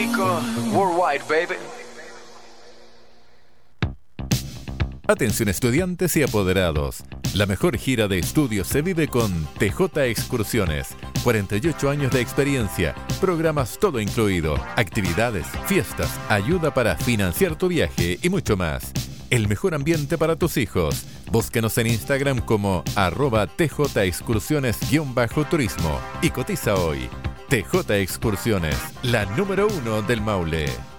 Rico, worldwide, baby. Atención estudiantes y apoderados. La mejor gira de estudios se vive con TJ Excursiones. 48 años de experiencia, programas todo incluido, actividades, fiestas, ayuda para financiar tu viaje y mucho más. El mejor ambiente para tus hijos. Búscanos en Instagram como @TJExcursiones_turismo y cotiza hoy. TJ Excursiones, la número 1 del Maule.